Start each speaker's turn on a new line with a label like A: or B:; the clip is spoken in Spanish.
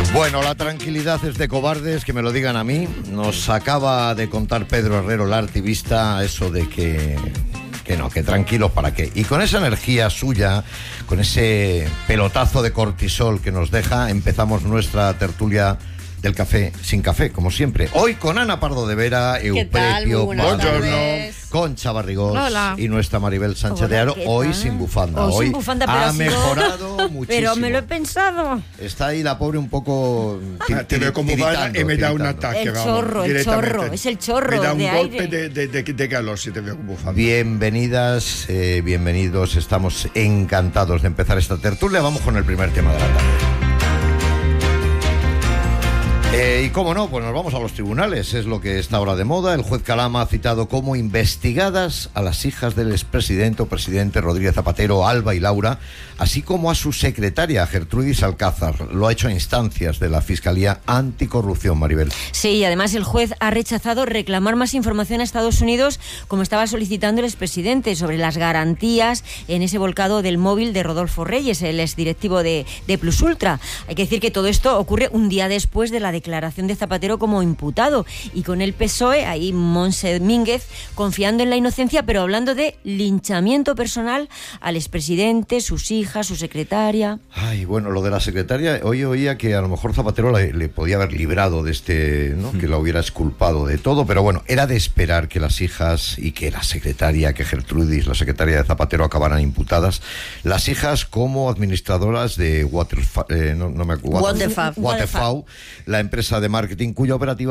A: Bueno, la tranquilidad es de cobardes, que me lo digan a mí. Nos acaba de contar Pedro Herrero, el artivista, eso de que tranquilos, ¿para qué? Y con esa energía suya, con ese pelotazo de cortisol que nos deja, empezamos nuestra tertulia del café sin café, como siempre. Hoy con Ana Pardo de Vera, Eupepio Padrón, Concha Barrigós y nuestra Maribel Sánchez de Aro, hoy sin bufanda.
B: Hoy sin bufanda, pero
A: ha mejorado muchísimo.
B: Pero me lo he pensado.
A: Está ahí la pobre un poco
C: te veo como y me da un ataque.
B: El chorro, es el chorro.
C: Me da un
B: de
C: golpe
B: aire.
C: de calor si te veo con bufanda.
A: Bienvenidas, bienvenidos. Estamos encantados de empezar esta tertulia. Vamos con el primer tema de la tarde. Y cómo no, pues nos vamos a los tribunales, es lo que está ahora de moda. El juez Calama ha citado como investigadas a las hijas del expresidente o presidente Rodríguez Zapatero, Alba y Laura, así como a su secretaria, Gertrudis Alcázar. Lo ha hecho a instancias de la Fiscalía Anticorrupción, Maribel.
B: Sí, y además el juez ha rechazado reclamar más información a Estados Unidos, como estaba solicitando el expresidente, sobre las garantías en ese volcado del móvil de Rodolfo Reyes, el exdirectivo de Plus Ultra. Hay que decir que todo esto ocurre un día después de la declaración de Zapatero como imputado, y con el PSOE, ahí Montse Mínguez, confiando en la inocencia, pero hablando de linchamiento personal al expresidente, sus hijas, su secretaria.
A: Ay, bueno, lo de la secretaria, hoy oía que a lo mejor Zapatero le podía haber librado de este, ¿no? Que la hubiera exculpado de todo, pero bueno, era de esperar que las hijas y que la secretaria, que Gertrudis, la secretaria de Zapatero, acabaran imputadas. Las hijas como administradoras de Waterfab, la empresa de marketing cuya operativa